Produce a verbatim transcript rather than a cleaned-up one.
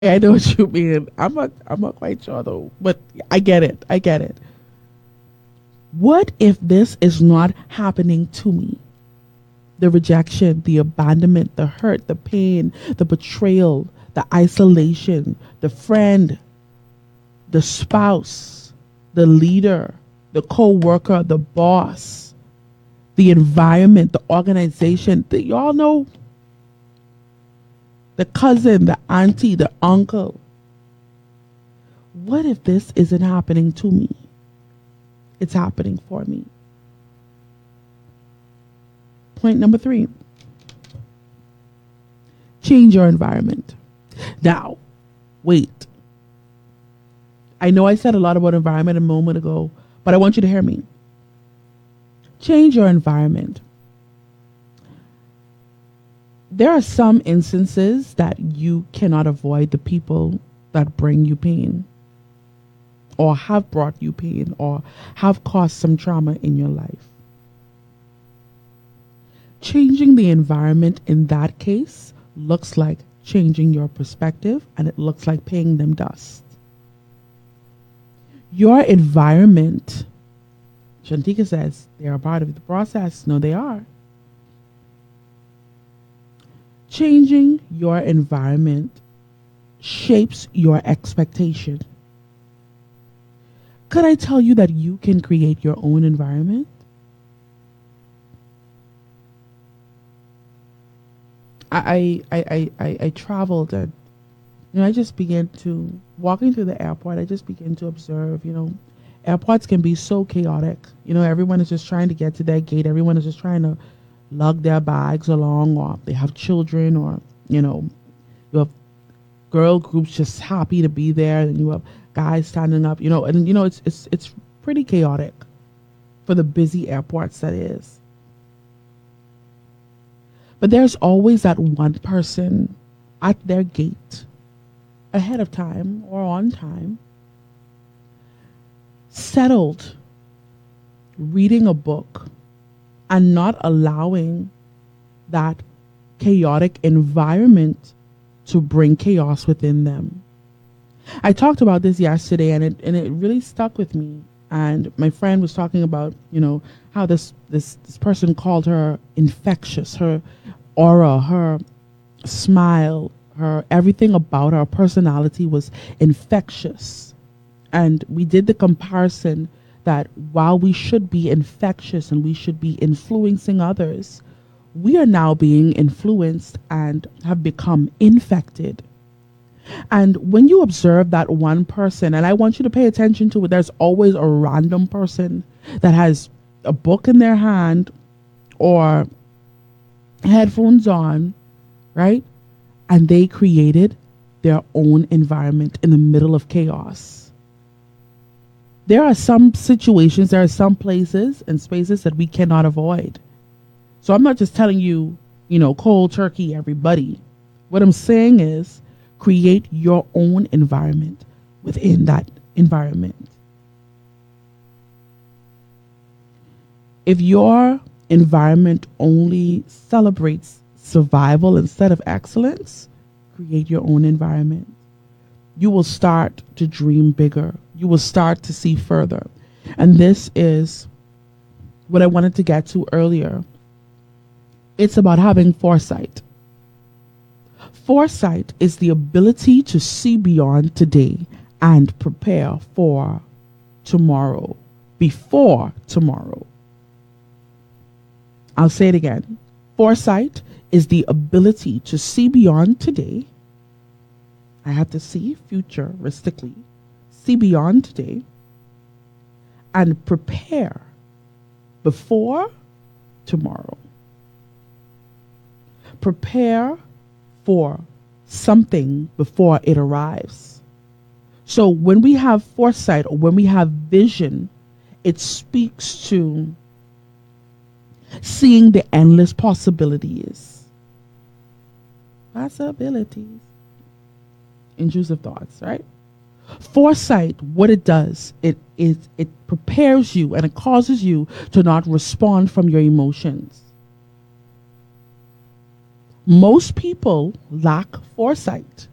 I know what you mean. I'm not I'm not quite sure though, but I get it. I get it. What if this is not happening to me? The rejection, the abandonment, the hurt, the pain, the betrayal, the isolation, the friend, the spouse, the leader, the co-worker, the boss, the environment, the organization. The, y'all know the cousin, the auntie, the uncle. What if this isn't happening to me? It's happening for me. Point number three, change your environment. Now, wait. I know I said a lot about environment a moment ago, but I want you to hear me. Change your environment. There are some instances that you cannot avoid the people that bring you pain or have brought you pain or have caused some trauma in your life. Changing the environment in that case looks like changing your perspective, and it looks like paying them dust. Your environment, Shantika says, they are part of the process. No, they are. Changing your environment shapes your expectation. Could I tell you that you can create your own environment? I I I I, I traveled and you know I just began to walking through the airport. I just began to observe. You know, airports can be so chaotic. You know, everyone is just trying to get to their gate. Everyone is just trying to lug their bags along, or they have children, or you know, you have girl groups just happy to be there, and you have guys standing up. You know, and you know it's it's it's pretty chaotic for the busy airports that is. But there's always that one person at their gate ahead of time or on time, settled, reading a book and not allowing that chaotic environment to bring chaos within them. I talked about this yesterday and it and it really stuck with me. And my friend was talking about, you know, how this this, this person called her infectious, her aura, her smile, her everything about her personality was infectious. And we did the comparison that while we should be infectious and we should be influencing others, we are now being influenced and have become infected. And when you observe that one person, and I want you to pay attention to it, there's always a random person that has a book in their hand or headphones on, right? And they created their own environment in the middle of chaos. There are some situations, there are some places and spaces that we cannot avoid. So I'm not just telling you, you know, cold turkey, everybody. What I'm saying is create your own environment within that environment. If your environment only celebrates survival instead of excellence, create your own environment. You will start to dream bigger. You will start to see further. And this is what I wanted to get to earlier. It's about having foresight. Foresight is the ability to see beyond today and prepare for tomorrow, before tomorrow. I'll say it again. Foresight is the ability to see beyond today. I have to see futuristically, see beyond today, and prepare before tomorrow. Prepare for something before it arrives. So when we have foresight or when we have vision, it speaks to seeing the endless possibilities. Possibilities. Intrusive thoughts, right? Foresight, what it does, it is it prepares you and it causes you to not respond from your emotions. Most people lack foresight.